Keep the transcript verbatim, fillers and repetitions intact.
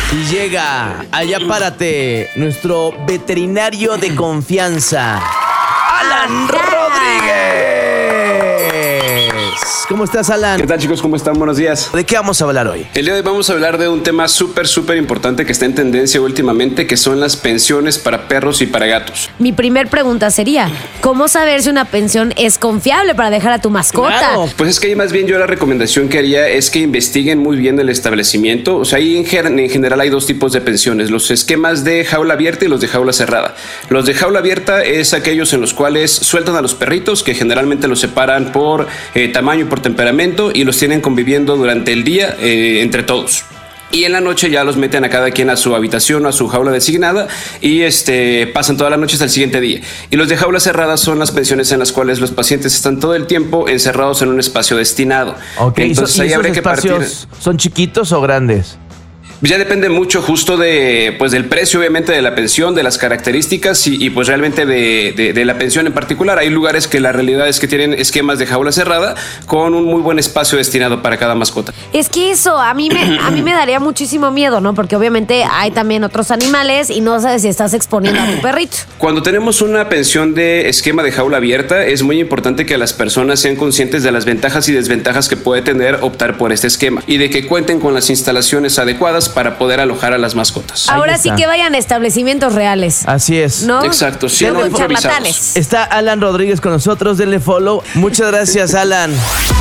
Y llega, allá párate, nuestro veterinario de confianza, Alan Rodríguez. ¿Cómo estás, Alan? ¿Qué tal, chicos? ¿Cómo están? Buenos días. ¿De qué vamos a hablar hoy? El día de hoy vamos a hablar de un tema súper, súper importante que está en tendencia últimamente, que son las pensiones para perros y para gatos. Mi primer pregunta sería, ¿cómo saber si una pensión es confiable para dejar a tu mascota? Claro. Pues es que ahí más bien yo la recomendación que haría es que investiguen muy bien el establecimiento. O sea, ahí en, ger- en general hay dos tipos de pensiones, los esquemas de jaula abierta y los de jaula cerrada. Los de jaula abierta es aquellos en los cuales sueltan a los perritos, que generalmente los separan por eh, tamaño y por temperamento y los tienen conviviendo durante el día eh, entre todos. Y en la noche ya los meten a cada quien a su habitación o a su jaula designada y este, pasan toda la noche hasta el siguiente día. Y los de jaula cerrada son las pensiones en las cuales los pacientes están todo el tiempo encerrados en un espacio destinado. Ok, Entonces ¿y ahí esos habría que partir. espacios son chiquitos o grandes? Ya depende mucho justo de, pues, del precio, obviamente, de la pensión, de las características y, y pues realmente de, de, de la pensión en particular. Hay lugares que la realidad es que tienen esquemas de jaula cerrada con un muy buen espacio destinado para cada mascota. Es que eso a mí me a mí me daría muchísimo miedo, ¿no? Porque obviamente hay también otros animales y no sabes si estás exponiendo a tu perrito. Cuando tenemos una pensión de esquema de jaula abierta, es muy importante que las personas sean conscientes de las ventajas y desventajas que puede tener optar por este esquema y de que cuenten con las instalaciones adecuadas para poder alojar a las mascotas. Ahora está. sí que vayan a establecimientos reales. Así es. ¿No? Exacto, siendo Luego improvisados. charlatanes. Está Alan Rodríguez con nosotros, denle follow. Muchas gracias, Alan.